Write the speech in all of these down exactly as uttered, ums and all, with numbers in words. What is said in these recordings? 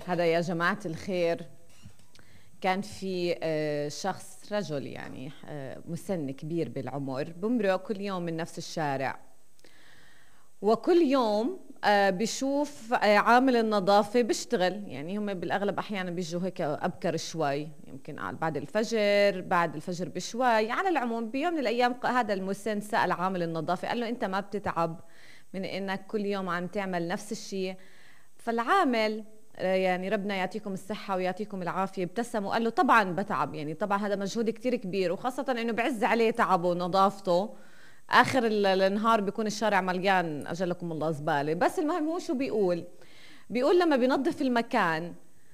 هذا يا جماعة الخير كان في آه، شخص رجل يعني آه، مسن كبير بالعمر بمرق كل يوم من نفس الشارع، وكل يوم آه، بشوف آه، عامل النظافة بيشتغل. يعني هم بالأغلب أحيانا بيجوا هيك أبكر شوي، يمكن قال بعد الفجر بعد الفجر بشوي. على العموم بيوم من الأيام هذا المسن سأل عامل النظافة، قال له أنت ما بتتعب من إنك كل يوم عم تعمل نفس الشيء؟ فالعامل يعني ربنا يعطيكم الصحة ويعطيكم العافية ابتسم وقال له طبعا بتعب، يعني طبعا هذا مجهود كتير كبير، وخاصة انه بعز عليه تعبه ونظافته. اخر النهار بيكون الشارع مليان اجلكم الله زبالة. بس المهم هو شو بيقول؟ بيقول لما بينظف المكان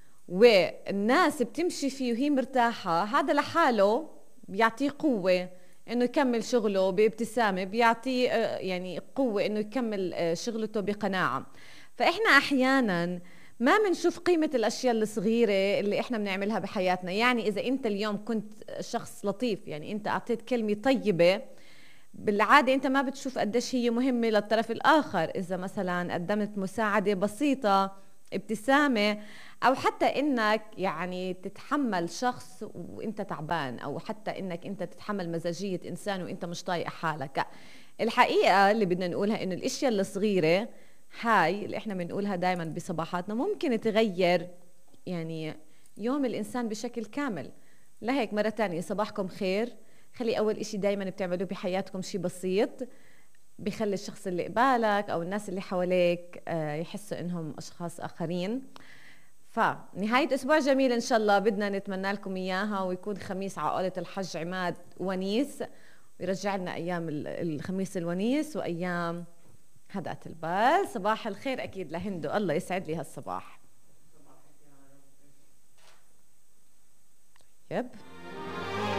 والناس بتمشي فيه وهي مرتاحة، هذا لحاله بيعطيه قوة انه يكمل شغله بابتسامة، بيعطيه يعني قوة انه يكمل شغلته بقناعة. فاحنا احيانا ما بنشوف قيمة الاشياء الصغيرة اللي احنا بنعملها بحياتنا. يعني اذا انت اليوم كنت شخص لطيف، يعني انت اعطيت كلمة طيبة، بالعادة انت ما بتشوف قديش هي مهمة للطرف الاخر. اذا مثلا قدمت مساعدة بسيطة، ابتسامة، او حتى انك يعني تتحمل شخص وانت تعبان، او حتى انك انت تتحمل مزاجية انسان وانت مش طايق حالك. الحقيقة اللي بدنا نقولها انه الاشياء الصغيرة هاي اللي احنا بنقولها دايما بصباحاتنا ممكن تغير يعني يوم الانسان بشكل كامل. لهيك مرة تانية صباحكم خير. خلي اول اشي دايما بتعملوه بحياتكم شي بسيط بيخلي الشخص اللي قبالك او الناس اللي حواليك يحسوا انهم اشخاص اخرين. فنهاية اسبوع جميل ان شاء الله بدنا نتمنى لكم اياها، ويكون خميس عقالة الحج عماد ونيس، ويرجع لنا ايام الخميس الونيس وايام هدأة البال. صباح الخير اكيد لهندو، الله يسعد لي هالصباح. يب